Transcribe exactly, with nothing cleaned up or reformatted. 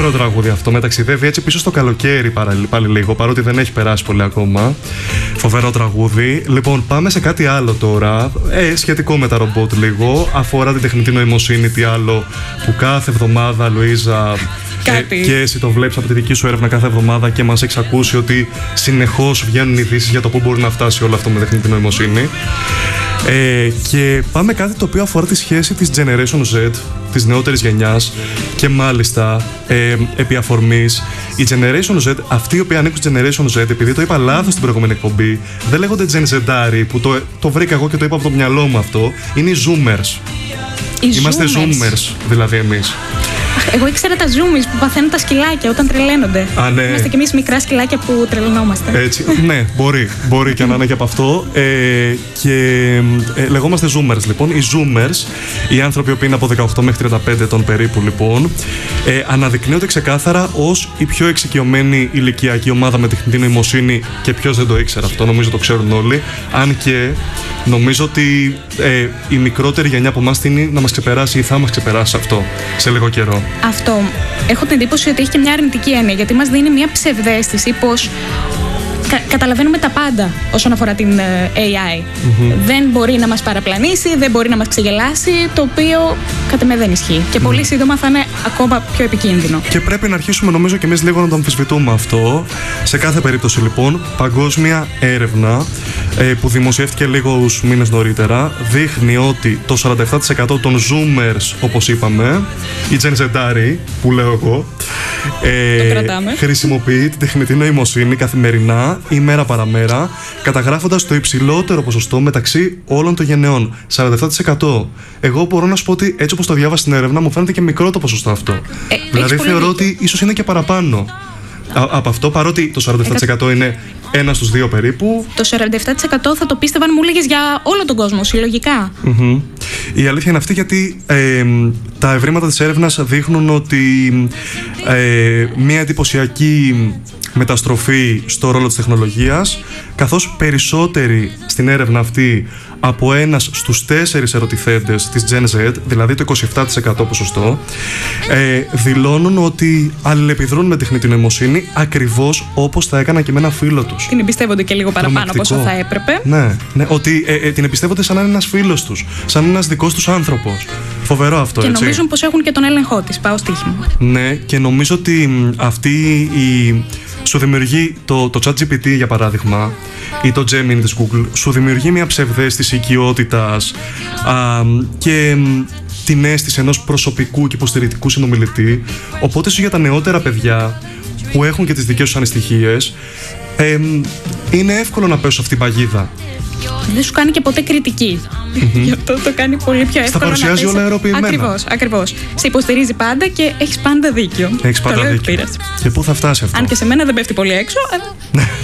ωραίο τραγούδι αυτό. Με ταξιδεύει έτσι πίσω στο καλοκαίρι πάλι, πάλι λίγο, παρότι δεν έχει περάσει πολύ ακόμα. Φοβερό τραγούδι. Λοιπόν, πάμε σε κάτι άλλο τώρα. Ε, σχετικό με τα ρομπότ λίγο. Αφορά την τεχνητή νοημοσύνη, τι άλλο που κάθε εβδομάδα, Λουίζα. Ε, και εσύ το βλέπεις από τη δική σου έρευνα κάθε εβδομάδα και μας έχεις ακούσει ότι συνεχώς βγαίνουν ειδήσεις για το πού μπορεί να φτάσει όλο αυτό με τεχνητή νοημοσύνη. Ε, και πάμε κάτι το οποίο αφορά τη σχέση της Generation Z, της νεότερης γενιάς, και μάλιστα ε, επί αφορμής η Generation Z, αυτοί οι οποίοι ανήκουν στη Generation Z, επειδή το είπα λάθος στην προηγούμενη εκπομπή, δεν λέγονται Gen Z'άροι, που το, το βρήκα εγώ και το είπα από το μυαλό μου αυτό, είναι οι Zoomers. Οι Είμαστε Zoomers. Zoomers, δηλαδή εμείς. Εγώ ήξερα τα zoomies που παθαίνουν τα σκυλάκια όταν τρελαίνονται. Α, ναι. Είμαστε κι εμείς μικρά σκυλάκια που τρελνόμαστε. Έτσι, ναι, μπορεί, μπορεί και να είναι και από αυτό. Ε, και ε, λεγόμαστε Zoomers, λοιπόν. Οι Zoomers, οι άνθρωποι που είναι από δεκαοκτώ μέχρι τριάντα πέντε ετών περίπου, λοιπόν, ε, αναδεικνύονται ξεκάθαρα ως η πιο εξοικειωμένη ηλικιακή ομάδα με τεχνητή νοημοσύνη, και ποιος δεν το ήξερε αυτό, νομίζω το ξέρουν όλοι. Αν και νομίζω ότι ε, η μικρότερη γενιά από εμάς τείνει να μας ξεπεράσει ή θα μας ξεπεράσει αυτό σε λίγο καιρό. Αυτό έχω την εντύπωση ότι έχει και μια αρνητική έννοια, γιατί μας δίνει μια ψευδαίσθηση πως κα- καταλαβαίνουμε τα πάντα όσον αφορά την ε, έι άι. Mm-hmm. Δεν μπορεί να μας παραπλανήσει, δεν μπορεί να μας ξεγελάσει, το οποίο κατά με δεν ισχύει. Και πολύ mm. σύντομα θα είναι ακόμα πιο επικίνδυνο. Και πρέπει να αρχίσουμε, νομίζω, και εμείς λίγο να το αμφισβητούμε αυτό. Σε κάθε περίπτωση, λοιπόν, παγκόσμια έρευνα ε, που δημοσιεύτηκε λίγους μήνες νωρίτερα δείχνει ότι το σαράντα επτά τοις εκατό των Zoomers, όπως είπαμε, οι Gen Z'άροι, που λέω εγώ, ε, χρησιμοποιεί την τεχνητή νοημοσύνη καθημερινά ή μέρα παραμέρα, καταγράφοντας το υψηλότερο ποσοστό μεταξύ όλων των γενεών. σαράντα επτά τοις εκατό. Εγώ μπορώ να σου πω ότι έτσι όπως το διάβασα στην έρευνα, μου φαίνεται και μικρό το ποσοστό αυτό. Ε, δηλαδή θεωρώ ότι ίσως είναι και παραπάνω Α, από αυτό, παρότι το σαράντα επτά τοις εκατό είναι ένα στους δύο περίπου. Το σαράντα επτά τοις εκατό θα το πίστευαν, μου έλεγες, για όλο τον κόσμο, συλλογικά. Mm-hmm. Η αλήθεια είναι αυτή, γιατί ε, τα ευρήματα της έρευνας δείχνουν ότι ε, μια εντυπωσιακή μεταστροφή στο ρόλο της τεχνολογίας, καθώς περισσότεροι στην έρευνα αυτή από ένας στους τέσσερις ερωτηθέντες της Gen Z, δηλαδή το είκοσι επτά τοις εκατό ποσοστό, ε, δηλώνουν ότι αλληλεπιδρούν με τεχνητή νοημοσύνη ακριβώς όπως θα έκανα και με ένα φίλο τους. Την εμπιστεύονται και λίγο παραπάνω από όσο θα έπρεπε. Ναι, ναι, ότι ε, ε, την εμπιστεύονται σαν να είναι ένας φίλος τους, σαν ένας δικός τους άνθρωπος. Φοβερό αυτό, και έτσι. Και νομίζουν πως έχουν και τον έλεγχό της. Πάω στοίχημα. Ναι, και νομίζω ότι αυτή η... σου δημιουργεί το, το ChatGPT, για παράδειγμα, ή το Gemini της Google, σου δημιουργεί μια ψευδαίσθηση οικειότητας α, και την αίσθηση ενός προσωπικού και υποστηρικτικού συνομιλητή. Οπότε ίσως για τα νεότερα παιδιά που έχουν και τις δικές τους ανησυχίες, ε, είναι εύκολο να πέσω αυτή την παγίδα. Δεν σου κάνει και ποτέ κριτική. Mm-hmm. Γι' αυτό το κάνει πολύ πιο εύκολο. Στα παρουσιάζει όλα αεροποιημένα. Ακριβώς, ακριβώς. Σε υποστηρίζει πάντα και έχεις πάντα δίκιο. Έχεις πάντα δίκιο. Και πού θα φτάσει αυτό. Αν και σε μένα δεν πέφτει πολύ έξω. Αλλά...